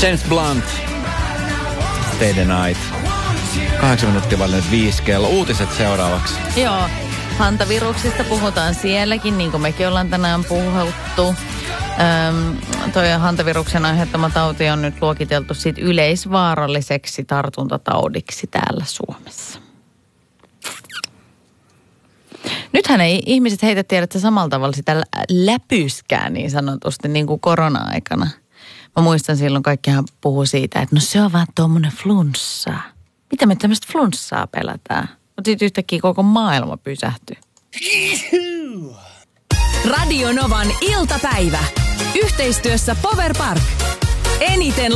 James Blunt. Stay the night. 8 minuuttia vaille 5 kello. Uutiset seuraavaksi. Joo. Hantaviruksista puhutaan sielläkin, niin kuin mekin ollaan tänään puhuttu. Toi hantaviruksen aiheuttama tauti on nyt luokiteltu sit yleisvaaralliseksi tartuntataudiksi täällä Suomessa. Nythän ei ihmiset heitä tiedä samalla tavalla sitä läpyskää niin sanotusti niin kuin korona-aikana. Mä muistan silloin kaikkihan puhuu siitä, että no se on vaan tommonen flunssa. Mitä me tämmöistä flunssaa pelätään? Mutta sitten yhtäkkiä koko maailma pysähtyy. Radio Novan iltapäivä. Yhteistyössä Power Park. Eniten